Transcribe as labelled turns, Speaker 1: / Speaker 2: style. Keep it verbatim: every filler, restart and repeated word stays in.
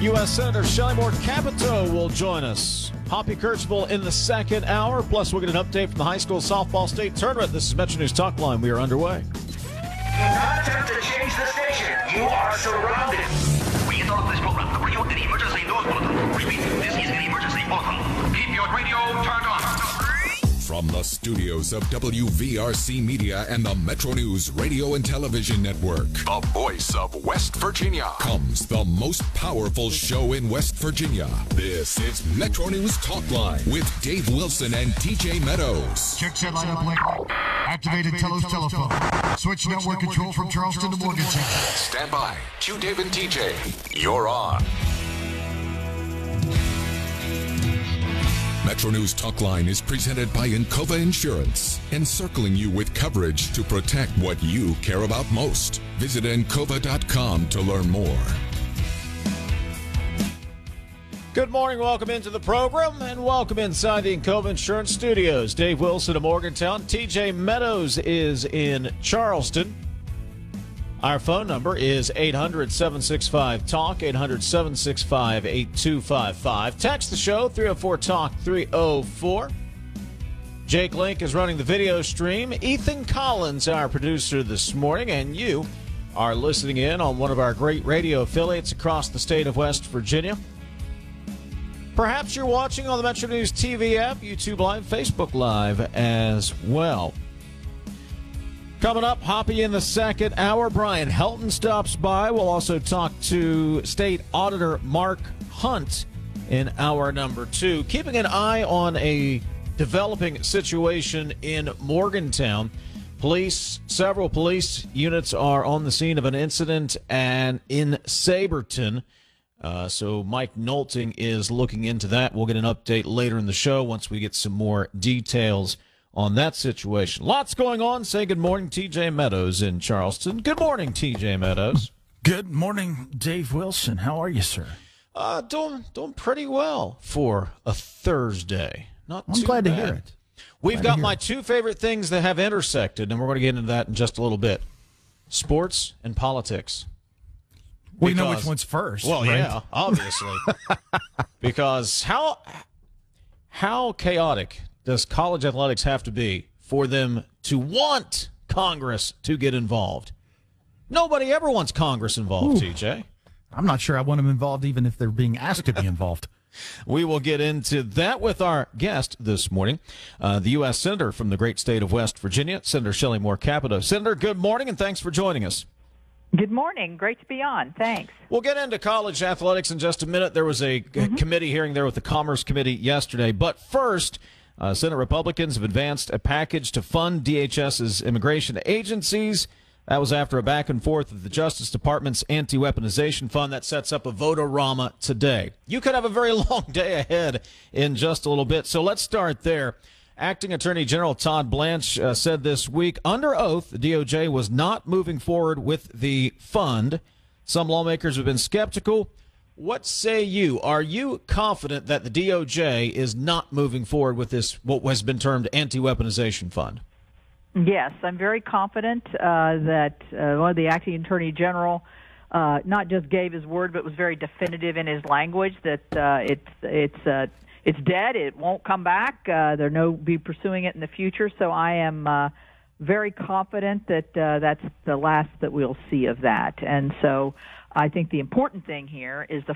Speaker 1: U S Senator Shelley Moore Capito will join us. Hoppy Kercheval in the second hour. Plus, we'll get an update from the high school softball state tournament. This is Metro News Talk Line. We are underway.
Speaker 2: Do not attempt to change the station. You are surrounded.
Speaker 3: We interrupt this program to bring you an emergency news bulletin. Repeat, this is an emergency bulletin. Keep your radio turned on.
Speaker 4: From the studios of W V R C Media and the Metro News Radio and Television Network, the voice of West Virginia, comes the most powerful show in West Virginia. This is Metro News Talk Line with Dave Wilson and T J Meadows.
Speaker 5: Check set line up, link. Activated Telos telephone. Switch network control from Charleston to Morgantown.
Speaker 4: Stand by. Q Dave and T J. You're on. Metro News Talk Line is presented by Encova Insurance, encircling you with coverage to protect what you care about most. Visit encova dot com to learn more.
Speaker 1: Good morning. Welcome into the program and welcome inside the Encova Insurance Studios. Dave Wilson of Morgantown. T J Meadows is in Charleston. Our phone number is eight hundred, seven six five, talk, eight hundred, seven six five, eight two five five. Text the show, three oh four, talk, three oh four. Jake Link is running the video stream. Ethan Collins, our producer this morning, and you are listening in on one of our great radio affiliates across the state of West Virginia. Perhaps you're watching on the Metro News T V app, YouTube Live, Facebook Live as well. Coming up, Hoppy in the second hour. Brian Helton stops by. We'll also talk to State Auditor Mark Hunt in hour number two. Keeping an eye on a developing situation in Morgantown. Police, several police units are on the scene of an incident and in Saberton. Uh, so Mike Nolting is looking into that. We'll get an update later in the show once we get some more details on that situation. Lots going on. Say good morning, T J Meadows in Charleston. Good morning, T J Meadows.
Speaker 6: Good morning, Dave Wilson. How are you, sir?
Speaker 1: Uh, doing doing pretty well for a Thursday. Not
Speaker 6: I'm
Speaker 1: too
Speaker 6: glad
Speaker 1: bad.
Speaker 6: to hear it.
Speaker 1: We've
Speaker 6: Glad
Speaker 1: got
Speaker 6: to
Speaker 1: my
Speaker 6: hear it.
Speaker 1: two favorite things that have intersected, and we're going to get into that in just a little bit. Sports and politics.
Speaker 6: We know
Speaker 1: Because-
Speaker 6: which one's first.
Speaker 1: Well,
Speaker 6: right?
Speaker 1: yeah, obviously. Because how how chaotic does college athletics have to be for them to want Congress to get involved? Nobody ever wants Congress involved,
Speaker 6: Ooh.
Speaker 1: T J.
Speaker 6: I'm not sure I want them involved even if they're being asked to be involved.
Speaker 1: We will get into that with our guest this morning, uh, the U S Senator from the great state of West Virginia, Senator Shelley Moore Capito. Senator, good morning, and thanks for joining us.
Speaker 7: Good morning. Great to be on. Thanks.
Speaker 1: We'll get into college athletics in just a minute. There was a mm-hmm. committee hearing there with the Commerce Committee yesterday. But first, uh, Senate Republicans have advanced a package to fund DHS's immigration agencies. That was after a back and forth with the Justice Department's anti-weaponization fund that sets up a vote-a-rama today. You could have a very long day ahead in just a little bit, so let's start there. Acting Attorney General Todd Blanche uh, said this week, under oath, the D O J was not moving forward with the fund. Some lawmakers have been skeptical. What say you? Are you confident that the D O J is not moving forward with this, what has been termed anti-weaponization fund?
Speaker 7: Yes, I'm very confident uh, that uh, one of the acting attorney general uh, not just gave his word, but was very definitive in his language that uh, it's it's uh, it's dead. It won't come back. Uh, they're no be pursuing it in the future. So I am uh, very confident that uh, that's the last that we'll see of that. And so I think the important thing here is the